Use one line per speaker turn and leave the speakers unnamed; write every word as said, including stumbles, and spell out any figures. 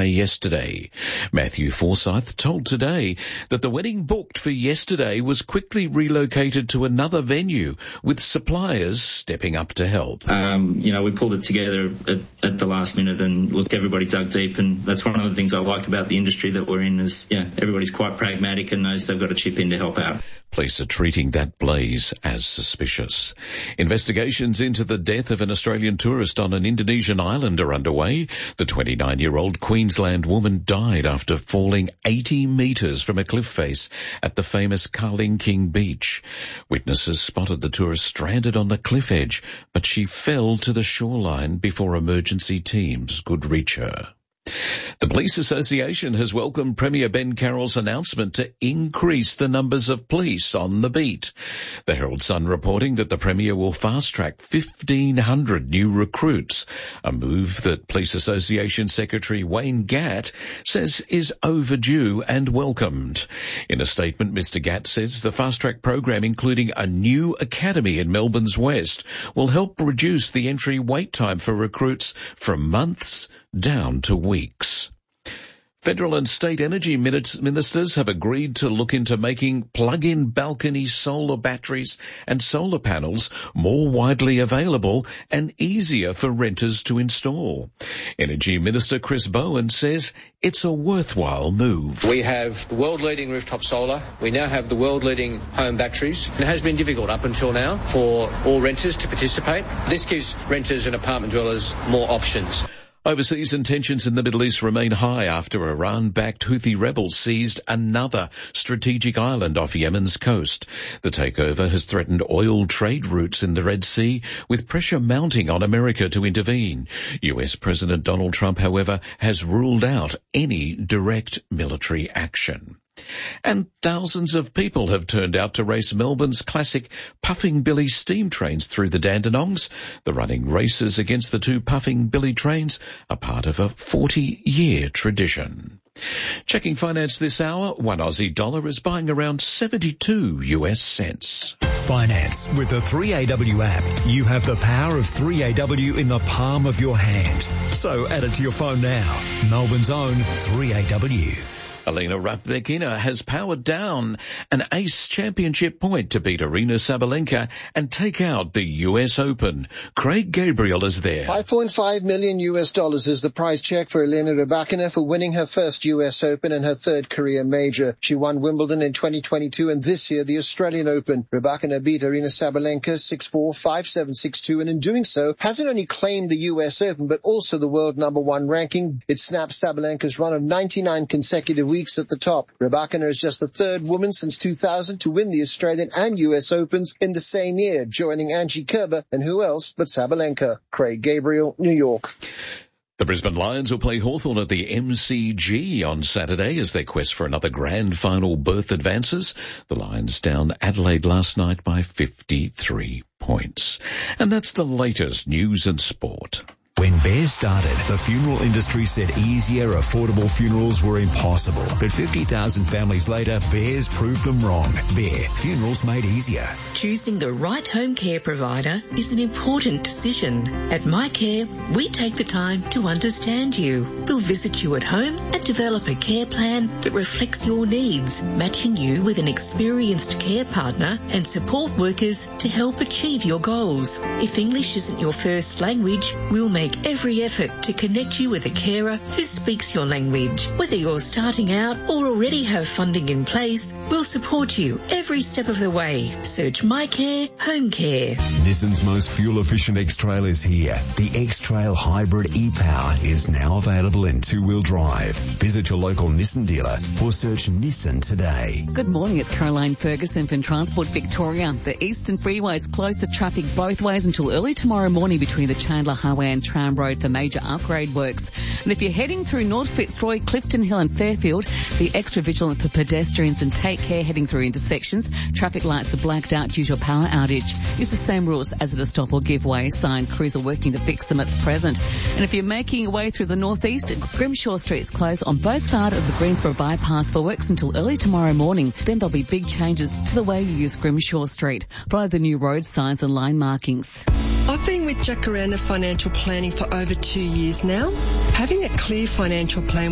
away yesterday. Matthew Forsyth told Today that the wedding booked for yesterday was quickly relocated to another venue, with suppliers stepping up to help.
Um, you know, we pulled it together at, at the last minute, and look, everybody dug deep, and that's one of the things I like about the industry that we're in is, yeah, everybody's quite pragmatic and knows they've got to chip in to help out.
Police are treating that blaze as suspicious. Investigations into the death of an Australian tourist on an Indonesian island are underway. The twenty-nine-year-old Queensland woman died after falling eighty metres from a cliff face at the famous Kaling King Beach. Witnesses spotted the tourist stranded on the cliff edge, but she fell to the shoreline before emergency teams could reach her. The Police Association has welcomed Premier Ben Carroll's announcement to increase the numbers of police on the beat. The Herald Sun reporting that the Premier will fast-track fifteen hundred new recruits, a move that Police Association Secretary Wayne Gatt says is overdue and welcomed. In a statement, Mister Gatt says the fast-track program, including a new academy in Melbourne's West, will help reduce the entry wait time for recruits from months down to weeks. Federal and state energy ministers have agreed to look into making plug-in balcony solar batteries and solar panels more widely available and easier for renters to install. Energy Minister Chris Bowen says it's a worthwhile move.
We have the world-leading rooftop solar. We now have the world-leading home batteries. It has been difficult up until now for all renters to participate. This gives renters and apartment dwellers more options.
Overseas tensions in the Middle East remain high after Iran-backed Houthi rebels seized another strategic island off Yemen's coast. The takeover has threatened oil trade routes in the Red Sea, with pressure mounting on America to intervene. U S President Donald Trump, however, has ruled out any direct military action. And thousands of people have turned out to race Melbourne's classic Puffing Billy steam trains through the Dandenongs. The running races against the two Puffing Billy trains are part of a forty-year tradition. Checking finance this hour, one Aussie dollar is buying around seventy-two U S cents.
Finance with the three A W app. You have the power of three A W in the palm of your hand. So add it to your phone now. Melbourne's own three A W.
Alina Rybakina has powered down an ace championship point to beat Aryna Sabalenka and take out the U S Open. Craig Gabriel is there.
five point five million U S dollars is the prize check for Alina Rybakina for winning her first U S Open and her third career major. She won Wimbledon in twenty twenty-two and this year the Australian Open. Rybakina beat Aryna Sabalenka six four, five seven, six two, and in doing so hasn't only claimed the U S Open but also the world number one ranking. It snaps Sabalenka's run of ninety-nine consecutive weeks at the top. Rybakina is just the third woman since two thousand to win the Australian and U S Opens in the same year, joining Angie Kerber and who else but Sabalenka. Craig Gabriel, New York.
The Brisbane Lions will play Hawthorn at the M C G on Saturday as their quest for another grand final berth advances. The Lions down Adelaide last night by fifty-three points. And that's the latest news and sport.
When Bear started, the funeral industry said easier, affordable funerals were impossible. But fifty thousand families later, Bears proved them wrong. Bear, funerals made easier.
Choosing the right home care provider is an important decision. At MyCare, we take the time to understand you. We'll visit you at home and develop a care plan that reflects your needs, matching you with an experienced care partner and support workers to help achieve your goals. If English isn't your first language, we'll make Make every effort to connect you with a carer who speaks your language. Whether you're starting out or already have funding in place, we'll support you every step of the way. Search MyCare Home Care.
Nissan's most fuel-efficient X-Trail is here. The X-Trail Hybrid e-Power is now available in two-wheel drive. Visit your local Nissan dealer or search Nissan today.
Good morning, it's Caroline Ferguson from Transport Victoria. The Eastern Freeway is closed to traffic both ways until early tomorrow morning between the Chandler Highway and Tram Road for major upgrade works. And if you're heading through North Fitzroy, Clifton Hill and Fairfield, be extra vigilant for pedestrians and take care heading through intersections. Traffic lights are blacked out due to a power outage. Use the same rules as at a stop or give way sign. Crews are working to fix them at present. And if you're making your way through the northeast, Grimshaw Street is closed on both sides of the Greensboro bypass for works until early tomorrow morning. Then there'll be big changes to the way you use Grimshaw Street. Follow the new road signs and line markings.
I've been with Jacaranda Financial Planning for over two years now. Having a clear financial plan